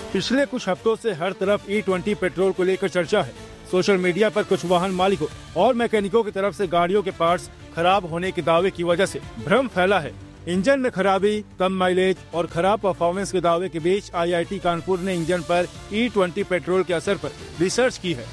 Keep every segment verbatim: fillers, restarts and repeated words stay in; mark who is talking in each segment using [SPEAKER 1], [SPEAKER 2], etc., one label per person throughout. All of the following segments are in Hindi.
[SPEAKER 1] पिछले कुछ हफ्तों से हर तरफ ई ट्वेंटी पेट्रोल को लेकर चर्चा है। सोशल मीडिया पर कुछ वाहन मालिकों और मैकेनिकों की तरफ से गाड़ियों के पार्ट्स खराब होने के दावे की वजह से भ्रम फैला है। इंजन में खराबी, कम माइलेज और खराब परफॉर्मेंस के दावे के बीच आई आई टी कानपुर ने इंजन पर ई ट्वेंटी पेट्रोल के असर पर रिसर्च की है।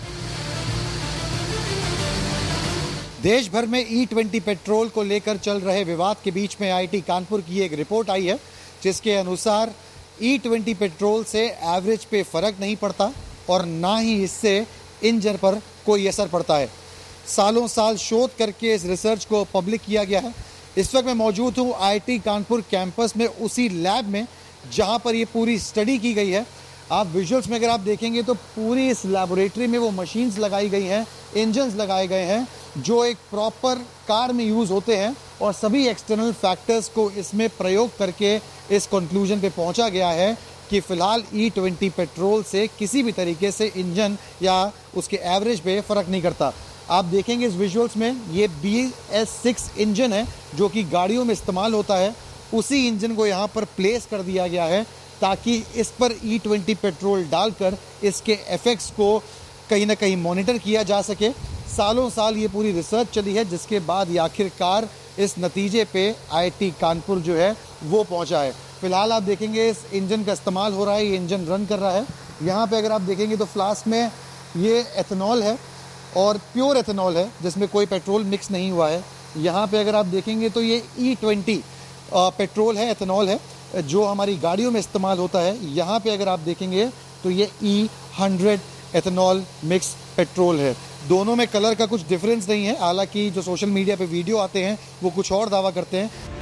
[SPEAKER 2] देश भर में ई ट्वेंटी पेट्रोल को लेकर चल रहे विवाद के बीच में आई आई टी कानपुर की एक रिपोर्ट आई है, जिसके अनुसार ई ट्वेंटी पेट्रोल से एवरेज पे फर्क नहीं पड़ता और ना ही इससे इंजन पर कोई असर पड़ता है। सालों साल शोध करके इस रिसर्च को पब्लिक किया गया है। इस वक्त मैं मौजूद हूँ आई आई टी कानपुर कैंपस में, उसी लैब में जहाँ पर ये पूरी स्टडी की गई है। आप विजुअल्स में अगर आप देखेंगे तो पूरी इस लैबोरेटरी में वो मशीन्स लगाई गई हैं, इंजन्स लगाए गए हैं जो एक प्रॉपर कार में यूज़ होते हैं, और सभी एक्सटर्नल फैक्टर्स को इसमें प्रयोग करके इस कंक्लूजन पे पहुंचा गया है कि फ़िलहाल ई ट्वेंटी पेट्रोल से किसी भी तरीके से इंजन या उसके एवरेज पे फ़र्क नहीं करता। आप देखेंगे इस विजुअल्स में ये बी एस सिक्स इंजन है जो कि गाड़ियों में इस्तेमाल होता है। उसी इंजन को यहाँ पर प्लेस कर दिया गया है ताकि इस पर ई ट्वेंटी पेट्रोल डालकर इसके इफ़ेक्ट्स को कहीं ना कहीं मॉनिटर किया जा सके। सालों साल ये पूरी रिसर्च चली है, जिसके बाद ये आखिरकार इस नतीजे पे आई आई टी कानपुर जो है वो पहुंचा है। फिलहाल आप देखेंगे इस इंजन का इस्तेमाल हो रहा है, ये इंजन रन कर रहा है। यहाँ पे अगर आप देखेंगे तो फ्लास्क में ये एथेनॉल है और प्योर एथेनॉल है जिसमें कोई पेट्रोल मिक्स नहीं हुआ है। यहाँ पे अगर आप देखेंगे तो ये ई ट्वेंटी पेट्रोल है, एथेनॉल है जो हमारी गाड़ियों में इस्तेमाल होता है। यहाँ पे अगर आप देखेंगे तो ये ई हंड्रेड एथेनॉल मिक्स पेट्रोल है। दोनों में कलर का कुछ डिफरेंस नहीं है, हालांकि जो सोशल मीडिया पे वीडियो आते हैं वो कुछ और दावा करते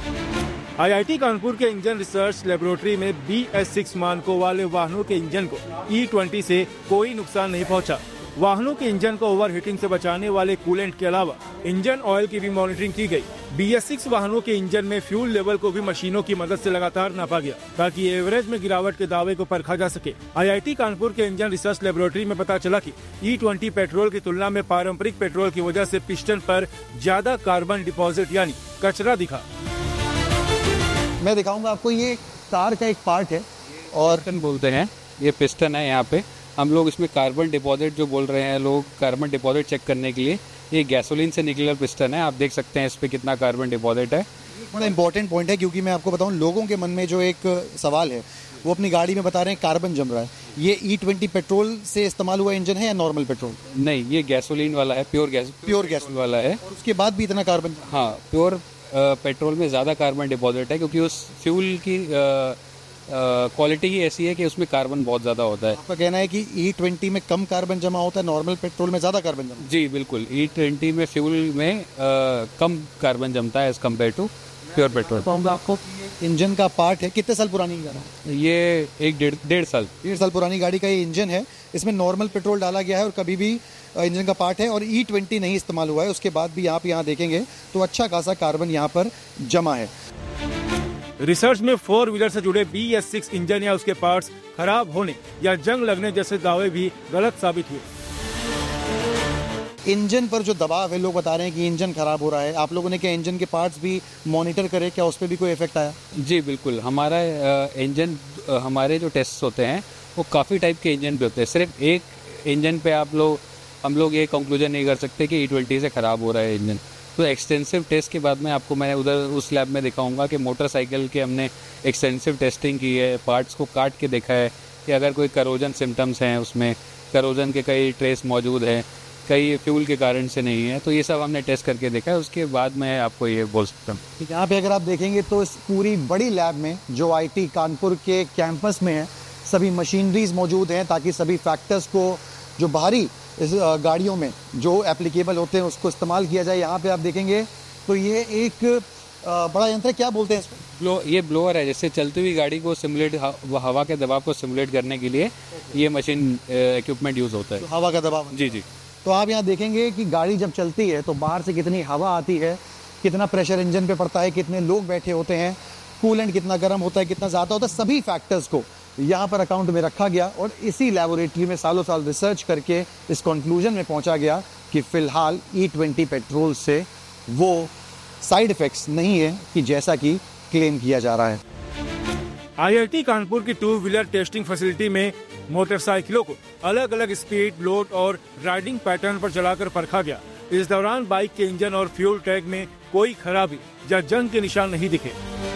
[SPEAKER 2] हैं।
[SPEAKER 1] आई आई टी कानपुर के इंजन रिसर्च लेबोरेटरी में बी एस सिक्स मानकों वाले वाहनों के इंजन को ई ट्वेंटी से कोई नुकसान नहीं पहुंचा। वाहनों के इंजन को ओवर हीटिंग से बचाने वाले कूलेंट के अलावा इंजन ऑयल की भी मॉनिटरिंग की गई। बी एस सिक्स वाहनों के इंजन में फ्यूल लेवल को भी मशीनों की मदद से लगातार नापा गया ताकि एवरेज में गिरावट के दावे को परखा जा सके। आई आई टी कानपुर के इंजन रिसर्च लेबोरेटरी में पता चला कि ई ट्वेंटी पेट्रोल की तुलना में पारंपरिक पेट्रोल की वजह से पिस्टन पर ज्यादा कार्बन डिपॉजिट यानी कचरा दिखा।
[SPEAKER 2] मैं दिखाऊंगा आपको, ये कार का एक पार्ट है और
[SPEAKER 3] पिस्टन बोलते हैं, ये पिस्टन है। यहाँ पे हम लोग इसमें कार्बन डिपॉजिट जो बोल रहे हैं लोग, कार्बन डिपॉजिट चेक करने के लिए ये गैसोलीन से निकला पिस्टन है। आप देख सकते हैं इस पे कितना कार्बन डिपॉजिट है।
[SPEAKER 2] बड़ा इंपॉर्टेंट पॉइंट है क्योंकि मैं आपको बताऊं, लोगों के मन में जो एक सवाल है वो अपनी गाड़ी में बता रहे हैं कार्बन जम रहा है। ये ई ट्वेंटी पेट्रोल से इस्तेमाल हुआ इंजन है या नॉर्मल पेट्रोल?
[SPEAKER 3] नहीं, ये गैसोलीन वाला है, प्योर गैस
[SPEAKER 2] प्योर गैस
[SPEAKER 3] वाला है।
[SPEAKER 2] और उसके बाद भी इतना कार्बन?
[SPEAKER 3] हाँ, प्योर पेट्रोल में ज़्यादा कार्बन डिपॉजिट है क्योंकि उस फ्यूल की क्वालिटी ही ऐसी है कि उसमें कार्बन बहुत ज़्यादा होता है।
[SPEAKER 2] आपका कहना है कि ई ट्वेंटी में कम कार्बन जमा होता है, नॉर्मल पेट्रोल में ज़्यादा कार्बन जमा?
[SPEAKER 3] जी बिल्कुल, ई ट्वेंटी में फ्यूल में आ, कम कार्बन जमता है as compare to pure petrol.
[SPEAKER 2] तो हम आपको इंजन का पार्ट है, कितने साल पुरानी गाड़ी है?
[SPEAKER 3] ये एक डेढ़ डेढ़ साल
[SPEAKER 2] डेढ़ साल पुरानी गाड़ी का ये इंजन है। इसमें नॉर्मल पेट्रोल डाला गया है और कभी भी इंजन का पार्ट है और ई ट्वेंटी नहीं इस्तेमाल हुआ है। उसके बाद भी आप यहाँ देखेंगे तो अच्छा खासा कार्बन यहाँ पर जमा है।
[SPEAKER 1] रिसर्च में फोर व्हीलर से जुड़े बी एस सिक्स इंजन या उसके पार्ट्स खराब होने या जंग लगने जैसे दावे भी गलत साबित हुए।
[SPEAKER 2] इंजन पर जो दबाव है, लोग बता रहे हैं कि इंजन खराब हो रहा है। आप लोगों ने क्या इंजन के पार्ट्स भी मॉनिटर करे, क्या उस पर भी कोई इफेक्ट आया?
[SPEAKER 3] जी बिल्कुल, हमारा इंजन, हमारे जो टेस्ट होते हैं वो काफ़ी टाइप के इंजन पे होते हैं। सिर्फ एक इंजन पे आप लोग हम लोग ये कंक्लूजन नहीं कर सकते कि ई ट्वेंटी से ख़राब हो रहा है इंजन। तो एक्सटेंसिव टेस्ट के बाद में आपको मैं उधर उस लैब में दिखाऊंगा कि मोटरसाइकिल के हमने एक्सटेंसिव टेस्टिंग की है, पार्ट्स को काट के देखा है कि अगर कोई करोजन सिम्टम्स हैं, उसमें करोजन के कई ट्रेस मौजूद हैं, कई फ्यूल के कारण से नहीं है, तो ये सब हमने टेस्ट करके देखा है। उसके बाद मैं आपको ये बोल सकता हूँ।
[SPEAKER 2] ठीक है, यहाँ पे अगर आप देखेंगे तो इस पूरी बड़ी लैब में जो आई आई टी कानपुर के कैंपस में है, सभी मशीनरीज मौजूद हैं ताकि सभी फैक्टर्स को जो बाहरी इस गाड़ियों में जो एप्लीकेबल होते हैं उसको इस्तेमाल किया जाए। यहाँ पे आप देखेंगे तो ये एक बड़ा यंत्र है, क्या बोलते हैं इसको?
[SPEAKER 3] ब्लो ये ब्लोअर है, जैसे चलती हुई गाड़ी को सिमुलेट, हवा के दबाव को सिमुलेट करने के लिए ये मशीन इक्विपमेंट यूज़ होता है।
[SPEAKER 2] तो हवा का दबाव?
[SPEAKER 3] जी जी।
[SPEAKER 2] तो आप यहाँ देखेंगे कि गाड़ी जब चलती है तो बाहर से कितनी हवा आती है, कितना प्रेशर इंजन पे पड़ता है, कितने लोग बैठे होते हैं, कूलेंट कितना गर्म होता है, कितना ज़्यादा होता है, सभी फैक्टर्स को यहाँ पर अकाउंट में रखा गया और इसी लैबोरेटरी में सालों साल रिसर्च करके इस कंक्लूजन में पहुँचा गया कि फ़िलहाल ई ट्वेंटी पेट्रोल से वो साइड इफ़ेक्ट्स नहीं है कि जैसा कि क्लेम किया जा रहा है।
[SPEAKER 1] आईआईटी कानपुर की टू व्हीलर टेस्टिंग फैसिलिटी में मोटरसाइकिलों को अलग अलग स्पीड, लोड और राइडिंग पैटर्न पर चलाकर परखा गया। इस दौरान बाइक के इंजन और फ्यूल टैंक में कोई खराबी या जंग के निशान नहीं दिखे।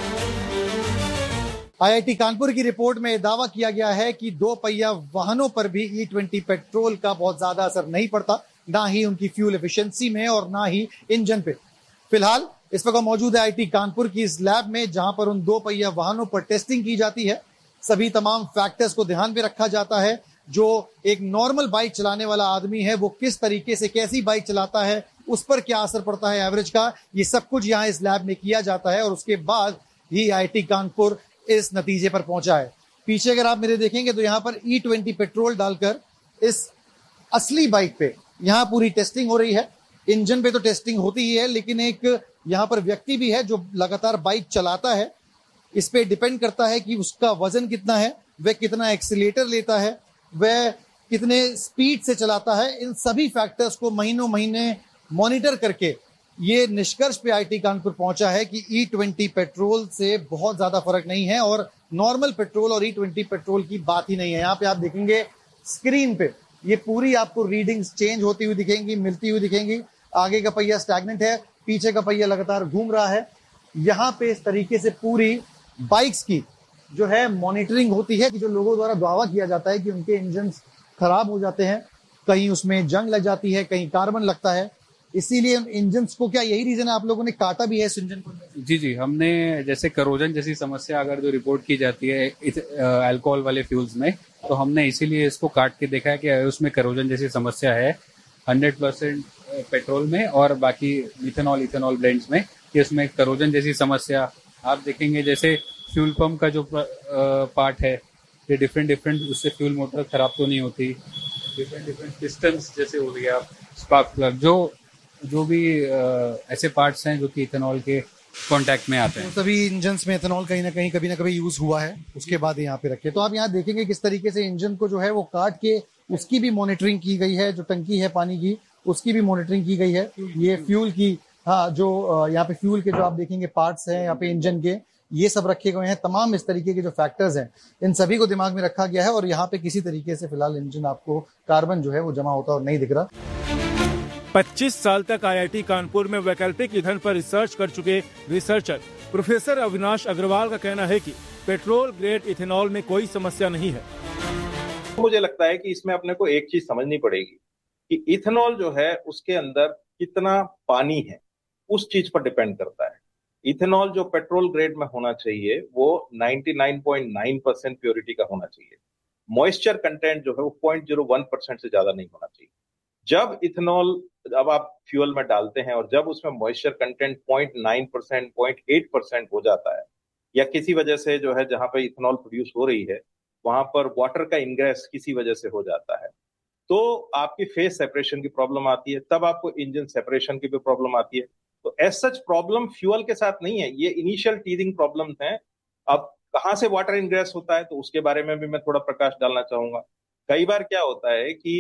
[SPEAKER 2] आईआईटी कानपुर की रिपोर्ट में दावा किया गया है कि दो पहिया वाहनों पर भी ई ट्वेंटी पेट्रोल का बहुत ज्यादा असर नहीं पड़ता, ना ही उनकी फ्यूल एफिशिएंसी में और ना ही इंजन पे। फिलहाल इस वक्त मौजूद है आईआईटी कानपुर की इस लैब में, जहां पर उन दो पहिया वाहनों पर टेस्टिंग की जाती है। सभी तमाम फैक्टर्स को ध्यान में रखा जाता है। जो एक नॉर्मल बाइक चलाने वाला आदमी है वो किस तरीके से कैसी बाइक चलाता है, उस पर क्या असर पड़ता है एवरेज का, ये सब कुछ यहाँ इस लैब में किया जाता है और उसके बाद ही आईआईटी कानपुर इस नतीजे पर पहुंचा है। पीछे अगर आप मेरे देखेंगे तो यहाँ पर ई ट्वेंटी पेट्रोल डालकर इस असली बाइक पे यहाँ पूरी टेस्टिंग हो रही है। इंजन पे तो टेस्टिंग होती ही है, लेकिन एक यहाँ पर व्यक्ति भी है जो लगातार बाइक चलाता है। इस पे डिपेंड करता है कि उसका वजन कितना है, वह कितना एक्सीलेटर लेता है, वह कितने स्पीड से चलाता है। इन सभी फैक्टर्स को महीनों महीने मॉनिटर करके ये निष्कर्ष पे आईआईटी कानपुर पहुंचा है कि ई ट्वेंटी पेट्रोल से बहुत ज्यादा फर्क नहीं है और नॉर्मल पेट्रोल और ई ट्वेंटी पेट्रोल की बात ही नहीं है। यहाँ पे आप देखेंगे स्क्रीन पे ये पूरी आपको रीडिंग्स चेंज होती हुई दिखेंगी, मिलती हुई दिखेंगी। आगे का पहिया स्टैग्नेंट है, पीछे का पहिया लगातार घूम रहा है। यहाँ पे इस तरीके से पूरी बाइक्स की जो है मॉनिटरिंग होती है कि जो लोगों द्वारा दावा किया जाता है कि उनके इंजन खराब हो जाते हैं, कहीं उसमें जंग लग जाती है, कहीं कार्बन लगता है। इसीलिए इंजन को, क्या यही रीजन है आप लोगों ने काटा भी है इस इंजन को?
[SPEAKER 3] जी जी, हमने जैसे करोजन जैसी समस्या अगर जो रिपोर्ट की जाती है अल्कोहल वाले फ्यूल्स में, तो हमने इसीलिए इसको काट के देखा है कि उसमें करोजन जैसी समस्या है हंड्रेड परसेंट पेट्रोल में और बाकी मिथेनॉल इथेनॉल ब्लेंड्स में, कि उसमें करोजन जैसी समस्या आप देखेंगे। जैसे फ्यूल पंप का जो पार्ट है ये डिफरेंट डिफरेंट, उससे फ्यूल मोटर खराब तो नहीं होती। डिफरेंट डिफरेंट पिस्टन्स जैसे हो गया, स्पार्क प्लग, जो जो भी आ, ऐसे पार्ट्स हैं जो कि इथेनॉल के कांटेक्ट में आते हैं।
[SPEAKER 2] तो सभी इंजन्स में इथेनॉल कहीं ना कहीं कभी ना कभी यूज हुआ है, उसके बाद यहाँ पे रखे। तो आप यहाँ देखेंगे किस तरीके से इंजन को जो है वो काट के उसकी भी मॉनिटरिंग की गई है। जो टंकी है पानी की उसकी भी मॉनिटरिंग की गई है। ये फ्यूल की, हाँ, जो यहाँ पे फ्यूल के जो आप देखेंगे पार्ट्स हैं यहाँ पे इंजन के, ये सब रखे गए हैं। तमाम इस तरीके के जो फैक्टर्स हैं इन सभी को दिमाग में रखा गया है और यहाँ पे किसी तरीके से फिलहाल इंजन आपको कार्बन जो है वो जमा होता और नहीं दिख रहा।
[SPEAKER 1] पच्चीस साल तक आईआईटी कानपुर में वैकल्पिक ईंधन पर रिसर्च कर चुके रिसर्चर प्रोफेसर अविनाश अग्रवाल का कहना है कि पेट्रोल ग्रेड इथेनॉल में कोई समस्या नहीं है।
[SPEAKER 4] मुझे लगता है कि इसमें अपने को एक चीज समझनी पड़ेगी कि इथेनॉल जो है उसके अंदर कितना पानी है, उस चीज पर डिपेंड करता है। इथेनॉल जो पेट्रोल ग्रेड में होना चाहिए वो निन्यानवे पॉइंट नौ परसेंट प्योरिटी का होना चाहिए। मॉइस्चर कंटेंट जो है वो पॉइंट जीरो वन परसेंट से ज्यादा नहीं होना चाहिए। जब इथेनॉल अब आप फ्यूल में डालते हैं और जब उसमें moisture content point nine percent point eight percent हो जाता है, या किसी वजह से जो है जहां पे इथेनॉल प्रोड्यूस हो रही है वहां पर वाटर का इंग्रेस किसी वजह से हो जाता है, तो आपकी फेस सेपरेशन की प्रॉब्लम आती है, तब आपको इंजन सेपरेशन की भी प्रॉब्लम आती है। तो एज सच प्रॉब्लम फ्यूल के साथ नहीं है, ये इनिशियल टीथिंग प्रॉब्लम है। अब कहां से वाटर इंग्रेस होता है तो उसके बारे में भी मैं थोड़ा प्रकाश डालना चाहूंगा। कई बार क्या होता है कि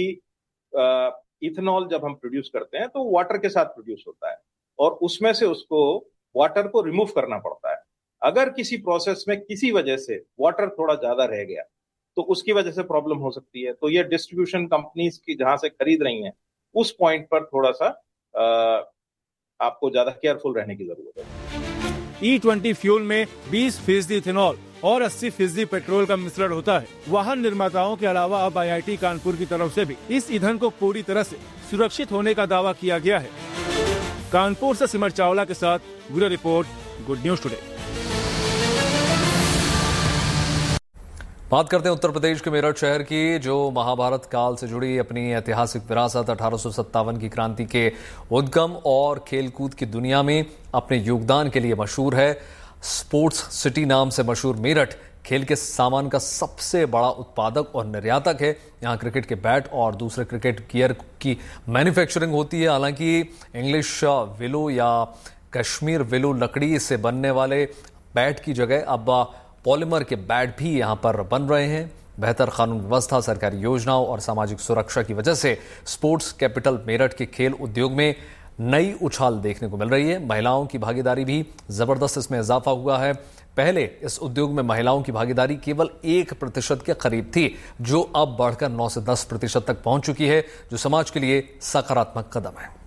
[SPEAKER 4] इथेनॉल जब हम प्रोड्यूस करते हैं तो वाटर के साथ प्रोड्यूस होता है और उसमें से उसको वाटर को रिमूव करना पड़ता है। अगर किसी प्रोसेस में किसी वजह से वाटर थोड़ा ज्यादा रह गया तो उसकी वजह से प्रॉब्लम हो सकती है। तो ये डिस्ट्रीब्यूशन कंपनीज की जहां से खरीद रही हैं उस पॉइंट पर थोड़ा सा आ, आपको ज्यादा केयरफुल रहने की जरूरत है।
[SPEAKER 1] ई ट्वेंटी फ्यूल में बीस फीसदी इथेनॉल और अस्सी फीसदी पेट्रोल का मिश्रण होता है। वाहन निर्माताओं के अलावा अब आईआईटी कानपुर की तरफ से भी इस ईंधन को पूरी तरह से सुरक्षित होने का दावा किया गया है। कानपुर से सिमर चावला के साथ bureau report, good news today.
[SPEAKER 5] बात करते हैं उत्तर प्रदेश के मेरठ शहर की, जो महाभारत काल से जुड़ी अपनी ऐतिहासिक विरासत अठारह सौ सत्तावन की क्रांति के उद्गम और खेलकूद की दुनिया में अपने योगदान के लिए मशहूर है। स्पोर्ट्स सिटी नाम से मशहूर मेरठ खेल के सामान का सबसे बड़ा उत्पादक और निर्यातक है। यहाँ क्रिकेट के बैट और दूसरे क्रिकेट गियर की मैन्युफैक्चरिंग होती है। हालांकि इंग्लिश विलो या कश्मीर विलो लकड़ी से बनने वाले बैट की जगह अब पॉलीमर के बैट भी यहाँ पर बन रहे हैं। बेहतर कानून व्यवस्था, सरकारी योजनाओं और सामाजिक सुरक्षा की वजह से स्पोर्ट्स कैपिटल मेरठ के खेल उद्योग में नई उछाल देखने को मिल रही है। महिलाओं की भागीदारी भी जबरदस्त इसमें इजाफा हुआ है। पहले इस उद्योग में महिलाओं की भागीदारी केवल एक प्रतिशत के करीब थी, जो अब बढ़कर नौ से दस प्रतिशत तक पहुंच चुकी है, जो समाज के लिए सकारात्मक कदम है।